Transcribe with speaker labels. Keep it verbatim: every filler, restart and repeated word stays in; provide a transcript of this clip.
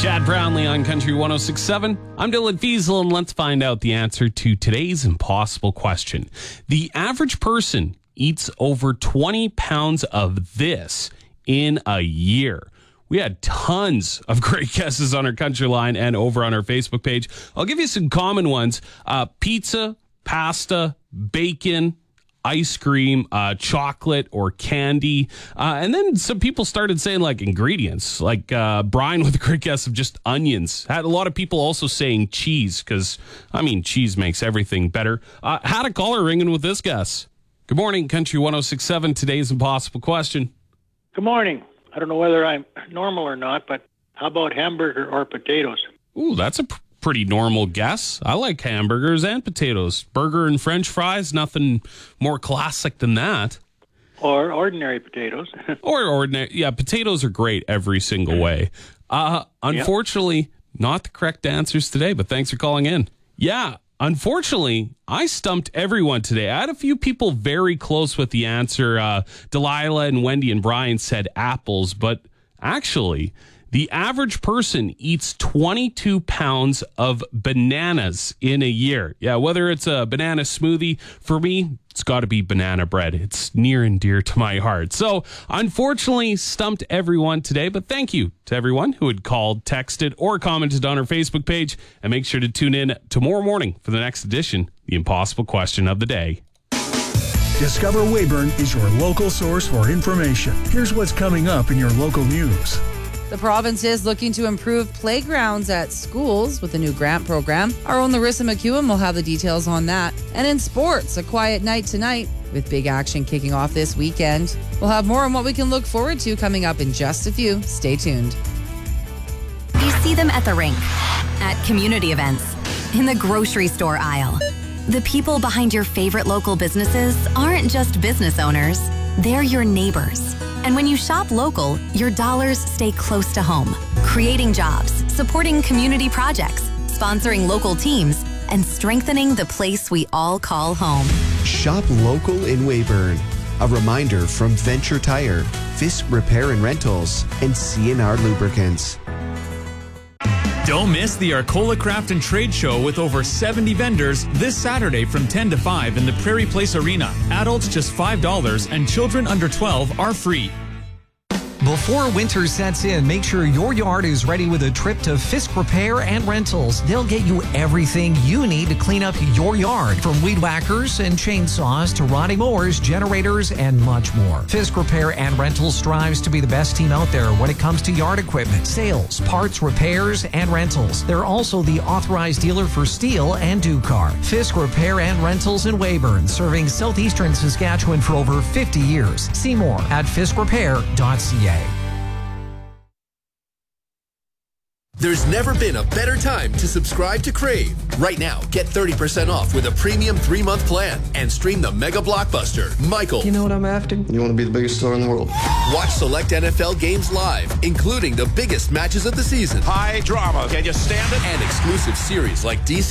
Speaker 1: Chad Brownlee on Country one oh six point seven. I'm Dylan Fiesel, and let's find out the answer to today's impossible question. The average person eats over twenty pounds of this in a year. We had tons of great guesses on our Country line and over on our Facebook page. I'll give you some common ones. Uh, pizza, pasta, bacon, ice cream, uh, chocolate, or candy. Uh, and then some people started saying like ingredients, like uh, Brian with a great guess of just onions. Had a lot of people also saying cheese because, I mean, cheese makes everything better. Uh, had a caller ringing with this guess. Good morning, Country one oh six point seven. Today's impossible question.
Speaker 2: Good morning. I don't know whether I'm normal or not, but how about hamburger or potatoes?
Speaker 1: Ooh, that's a pr- pretty normal guess. I like hamburgers and potatoes. Burger and French fries, nothing more classic than that.
Speaker 2: Or ordinary potatoes.
Speaker 1: or ordinary. Yeah, potatoes are great every single way. Uh, unfortunately, yep. Not the correct answers today, but thanks for calling in. Yeah, unfortunately, I stumped everyone today. I had a few people very close with the answer. Uh, Delilah and Wendy and Brian said apples, but actually, the average person eats twenty-two pounds of bananas in a year. Yeah, whether it's a banana smoothie, for me, it's got to be banana bread. It's near and dear to my heart. So, unfortunately, stumped everyone today, but thank you to everyone who had called, texted, or commented on our Facebook page. And make sure to tune in tomorrow morning for the next edition, the impossible question of the day.
Speaker 3: Discover Weyburn is your local source for information. Here's what's coming up in your local news.
Speaker 4: The province is looking to improve playgrounds at schools with a new grant program. Our own Larissa McEwen will have the details on that. And in sports, a quiet night tonight with big action kicking off this weekend. We'll have more on what we can look forward to coming up in just a few. Stay tuned.
Speaker 5: You see them at the rink, at community events, in the grocery store aisle. The people behind your favorite local businesses aren't just business owners, they're your neighbors. And when you shop local, your dollars stay close to home, creating jobs, supporting community projects, sponsoring local teams, and strengthening the place we all call home.
Speaker 6: Shop local in Weyburn. A reminder from Venture Tire, Fisk Repair and Rentals, and C and R Lubricants.
Speaker 7: Don't miss the Arcola Craft and Trade Show with over seventy vendors this Saturday from ten to five in the Prairie Place Arena. Adults just five dollars and children under twelve are free.
Speaker 8: Before winter sets in, make sure your yard is ready with a trip to Fisk Repair and Rentals. They'll get you everything you need to clean up your yard, from weed whackers and chainsaws to riding mowers, generators, and much more. Fisk Repair and Rentals strives to be the best team out there when it comes to yard equipment, sales, parts, repairs, and rentals. They're also the authorized dealer for Steel and Ducar. Fisk Repair and Rentals in Weyburn, serving southeastern Saskatchewan for over fifty years. See more at fisk repair dot c a.
Speaker 9: There's never been a better time to subscribe to Crave. Right now, get thirty percent off with a premium three-month plan and stream the mega blockbuster, Michael.
Speaker 10: You know what I'm after? You want to be the biggest star in the world.
Speaker 9: Watch select N F L games live, including the biggest matches of the season.
Speaker 11: High drama. Can you stand it?
Speaker 9: And exclusive series like D C